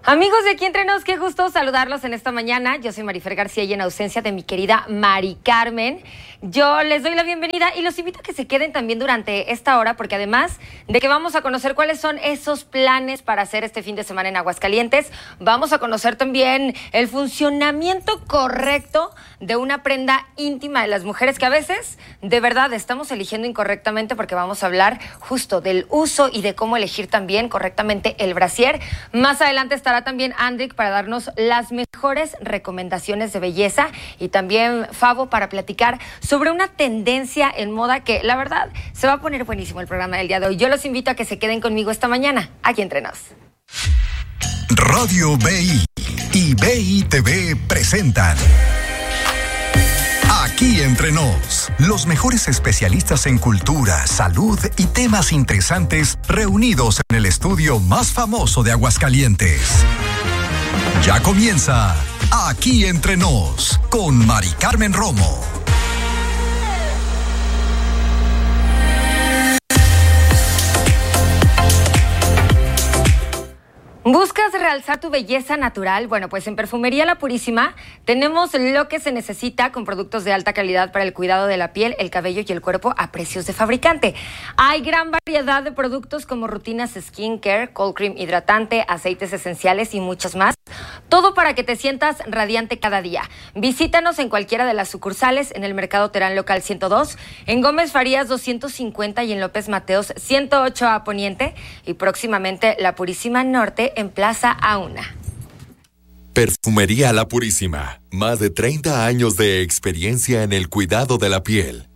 Amigos de Aquí Entre Nos, qué gusto saludarlos en esta mañana. Yo soy Marifer García y en ausencia de mi querida Mari Carmen, yo les doy la bienvenida y los invito a que se queden también durante esta hora, porque además de que vamos a conocer cuáles son esos planes para hacer este fin de semana en Aguascalientes, vamos a conocer también el funcionamiento correcto de una prenda íntima de las mujeres que a veces de verdad estamos eligiendo incorrectamente, porque vamos a hablar justo del uso y de cómo elegir también correctamente el brasier. Más adelante estará también Andrick para darnos las mejores recomendaciones de belleza, y también Favo para platicar sobre una tendencia en moda que la verdad se va a poner buenísimo el programa del día de hoy. Yo los invito a que se queden conmigo esta mañana Aquí Entre Nos. Radio BI y BI TV presentan Aquí Entre Nos, los mejores especialistas en cultura, salud y temas interesantes reunidos en el estudio más famoso de Aguascalientes. Ya comienza Aquí Entre Nos con Mari Carmen Romo. ¿Buscas realzar tu belleza natural? Bueno, pues en Perfumería La Purísima tenemos lo que se necesita con productos de alta calidad para el cuidado de la piel, el cabello y el cuerpo a precios de fabricante. Hay gran variedad de productos como rutinas skincare, cold cream hidratante, aceites esenciales y muchos más. Todo para que te sientas radiante cada día. Visítanos en cualquiera de las sucursales, en el Mercado Terán Local 102, en Gómez Farías 250 y en López Mateos 108A Poniente, y próximamente La Purísima Norte en Plaza Auna. Perfumería La Purísima. Más de 30 años de experiencia en el cuidado de la piel.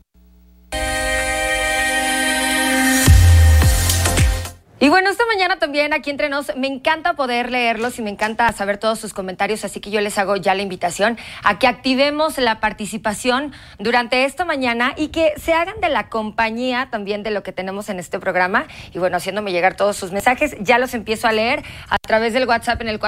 Y bueno, esta mañana también Aquí Entre Nos me encanta poder leerlos y me encanta saber todos sus comentarios, así que yo les hago ya la invitación a que activemos la participación durante esta mañana y que se hagan de la compañía también de lo que tenemos en este programa. Y bueno, haciéndome llegar todos sus mensajes, ya los empiezo a leer a través del WhatsApp en el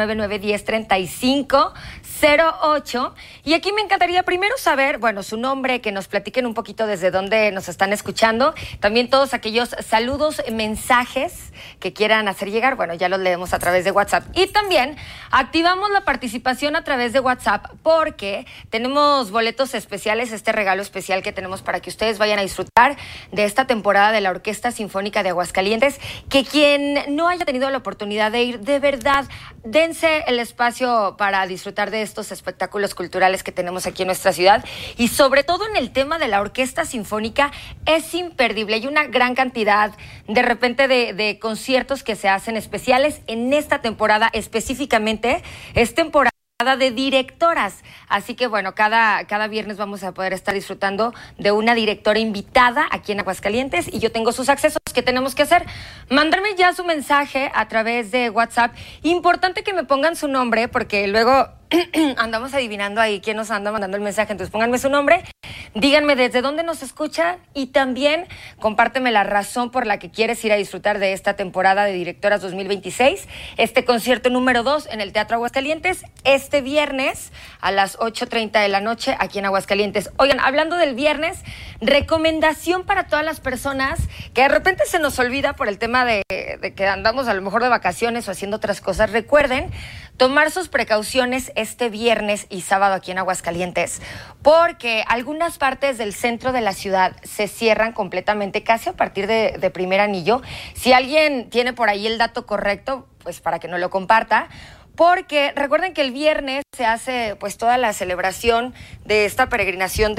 449-910-3508. Y aquí me encantaría primero saber, bueno, su nombre, que nos platiquen un poquito desde dónde nos están escuchando, también todos aquellos saludos, mensajes que quieran hacer llegar, bueno, ya los leemos a través de WhatsApp. Y también activamos la participación a través de WhatsApp porque tenemos boletos especiales, este regalo especial que tenemos para que ustedes vayan a disfrutar de esta temporada de la Orquesta Sinfónica de Aguascalientes, que quien no haya tenido la oportunidad de ir, de verdad, dense el espacio para disfrutar de estos espectáculos culturales que tenemos aquí en nuestra ciudad. Y sobre todo en el tema de la Orquesta Sinfónica es imperdible. Hay una gran cantidad de repente de conciertos que se hacen especiales en esta temporada. Específicamente es temporada de directoras, así que bueno, cada viernes vamos a poder estar disfrutando de una directora invitada aquí en Aguascalientes, y yo tengo sus accesos. ¿Qué tenemos que hacer? Mandarme ya su mensaje a través de WhatsApp. Importante que me pongan su nombre, porque luego andamos adivinando ahí quién nos anda mandando el mensaje. Entonces pónganme su nombre, díganme desde dónde nos escuchan y también compárteme la razón por la que quieres ir a disfrutar de esta temporada de Directoras 2026, este concierto número 2 en el Teatro Aguascalientes, este viernes a las 8:30 de la noche aquí en Aguascalientes. Oigan, hablando del viernes, recomendación para todas las personas que de repente se nos olvida por el tema de que andamos a lo mejor de vacaciones o haciendo otras cosas. Recuerden tomar sus precauciones este viernes y sábado aquí en Aguascalientes, porque algunas partes del centro de la ciudad se cierran completamente casi a partir de Primer Anillo. Si alguien tiene por ahí el dato correcto, pues para que nos lo comparta, porque recuerden que el viernes se hace pues toda la celebración de esta peregrinación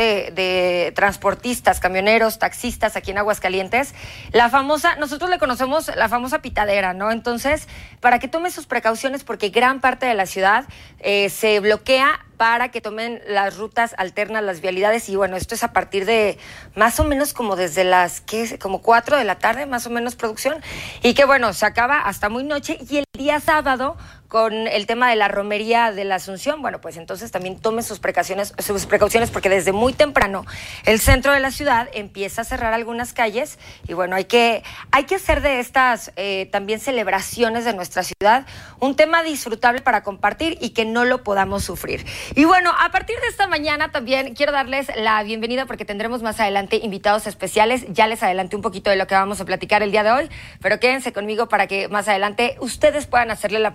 de transportistas, camioneros, taxistas aquí en Aguascalientes. La famosa, nosotros le conocemos la famosa pitadera, ¿no? Entonces, para que tome sus precauciones, porque gran parte de la ciudad se bloquea para que tomen las rutas alternas, las vialidades. Y bueno, esto es a partir de más o menos como desde las, como 4 de la tarde, más o menos, producción. Y que bueno, se acaba hasta muy noche. Y el día sábado, con el tema de la romería de la Asunción, bueno, pues entonces también tomen sus precauciones, porque desde muy temprano el centro de la ciudad empieza a cerrar algunas calles. Y bueno, hay que hacer de estas también celebraciones de nuestra ciudad un tema disfrutable para compartir y que no lo podamos sufrir. Y bueno, a partir de esta mañana también quiero darles la bienvenida, porque tendremos más adelante invitados especiales. Ya les adelanté un poquito de lo que vamos a platicar el día de hoy, pero quédense conmigo para que más adelante ustedes puedan hacerle la pregunta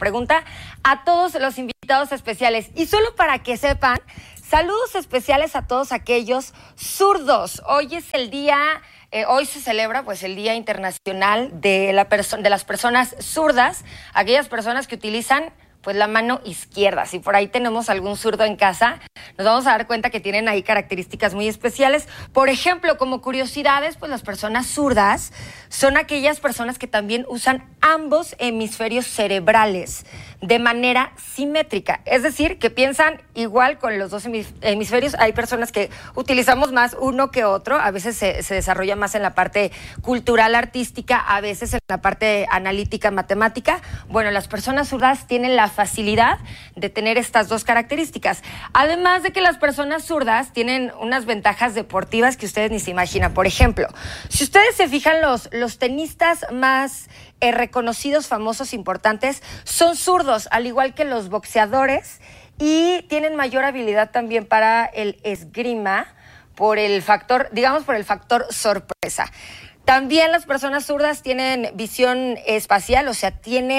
a todos los invitados especiales. Y solo para que sepan, saludos especiales a todos aquellos zurdos. Hoy es el día, hoy se celebra pues el Día Internacional de las Personas Zurdas, aquellas personas que utilizan pues la mano izquierda. Si por ahí tenemos algún zurdo en casa, nos vamos a dar cuenta que tienen ahí características muy especiales. Por ejemplo, como curiosidades, pues las personas zurdas son aquellas personas que también usan ambos hemisferios cerebrales de manera simétrica. Es decir, que piensan igual con los dos hemisferios. Hay personas que utilizamos más uno que otro. A veces se desarrolla más en la parte cultural, artística, a veces en la parte analítica, matemática. Bueno, las personas zurdas tienen la facilidad de tener estas dos características. Además de que las personas zurdas tienen unas ventajas deportivas que ustedes ni se imaginan. Por ejemplo, si ustedes se fijan, los tenistas más reconocidos, famosos, importantes, son zurdos, al igual que los boxeadores, y tienen mayor habilidad también para el esgrima por el factor, por el factor sorpresa. También las personas zurdas tienen visión espacial, o sea,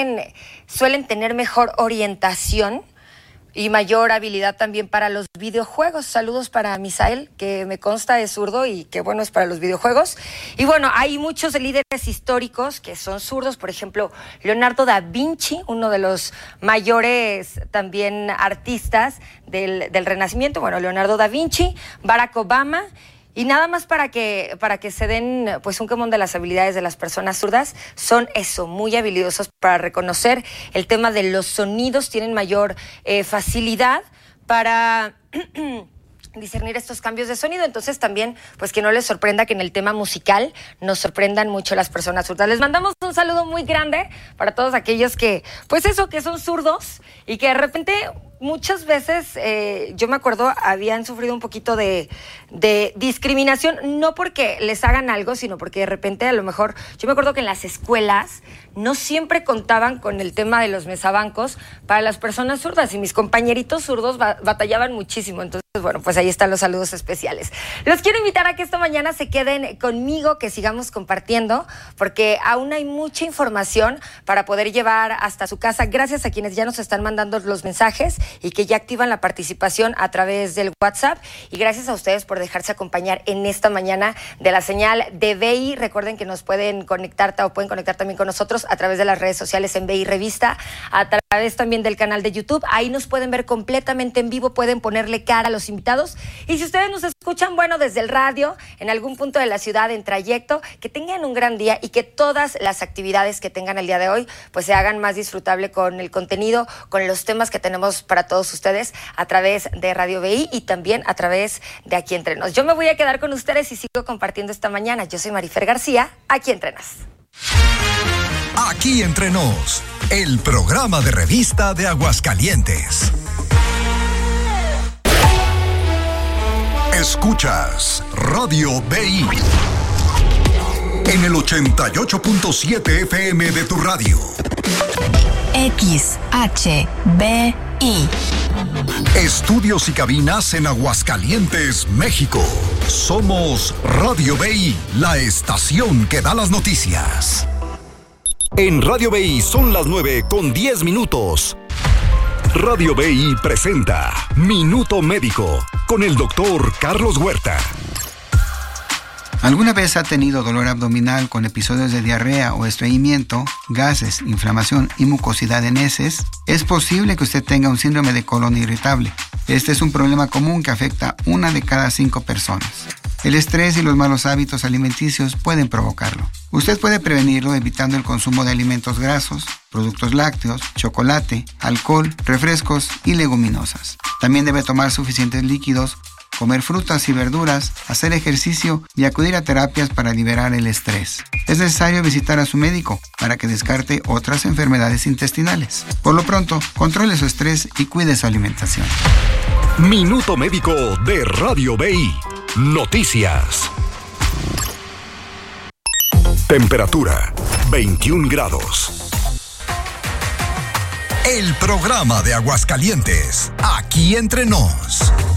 suelen tener mejor orientación y mayor habilidad también para los videojuegos. Saludos para Misael, que me consta es zurdo y que bueno es para los videojuegos. Y bueno, hay muchos líderes históricos que son zurdos, por ejemplo, Leonardo da Vinci, uno de los mayores también artistas del Renacimiento, bueno, Leonardo da Vinci, Barack Obama. Y nada más para que se den pues un quemón de las habilidades de las personas zurdas, son muy habilidosos para reconocer el tema de los sonidos, tienen mayor facilidad para discernir estos cambios de sonido. Entonces también, pues que no les sorprenda que en el tema musical nos sorprendan mucho las personas zurdas. Les mandamos un saludo muy grande para todos aquellos que son zurdos y que de repente muchas veces, yo me acuerdo, habían sufrido un poquito de discriminación, no porque les hagan algo, sino porque de repente a lo mejor, yo me acuerdo que en las escuelas no siempre contaban con el tema de los mesabancos para las personas zurdas y mis compañeritos zurdos batallaban muchísimo. Entonces, bueno, pues ahí están los saludos especiales. Los quiero invitar a que esta mañana se queden conmigo, que sigamos compartiendo, porque aún hay mucha información para poder llevar hasta su casa, gracias a quienes ya nos están mandando los mensajes y que ya activan la participación a través del WhatsApp, y gracias a ustedes por dejarse acompañar en esta mañana de la señal de BI. Recuerden que nos pueden conectar también con nosotros a través de las redes sociales en BI Revista, a través también del canal de YouTube. Ahí nos pueden ver completamente en vivo, pueden ponerle cara a los invitados, y si ustedes nos escuchan, bueno, desde el radio, en algún punto de la ciudad, en trayecto, que tengan un gran día y que todas las actividades que tengan el día de hoy pues se hagan más disfrutable con el contenido, con los temas que tenemos para todos ustedes a través de Radio BI y también a través de Aquí Entre Nos. Yo me voy a quedar con ustedes y sigo compartiendo esta mañana. Yo soy Marifer García, Aquí Entre Nos. Aquí Entre Nos, el programa de revista de Aguascalientes. Escuchas Radio BI en el 88.7 FM de tu radio. XHBI. Estudios y cabinas en Aguascalientes, México. Somos Radio BI, la estación que da las noticias. En Radio BI son las 9:10. Radio BI presenta Minuto Médico con el doctor Carlos Huerta. ¿Alguna vez ha tenido dolor abdominal con episodios de diarrea o estreñimiento, gases, inflamación y mucosidad en heces? Es posible que usted tenga un síndrome de colon irritable. Este es un problema común que afecta a 1 de cada 5 personas. El estrés y los malos hábitos alimenticios pueden provocarlo. Usted puede prevenirlo evitando el consumo de alimentos grasos, productos lácteos, chocolate, alcohol, refrescos y leguminosas. También debe tomar suficientes líquidos, comer frutas y verduras, hacer ejercicio y acudir a terapias para liberar el estrés. Es necesario visitar a su médico para que descarte otras enfermedades intestinales. Por lo pronto, controle su estrés y cuide su alimentación. Minuto Médico de Radio BI. Noticias. Temperatura 21 grados. El programa de Aguascalientes, Aquí Entre Nos.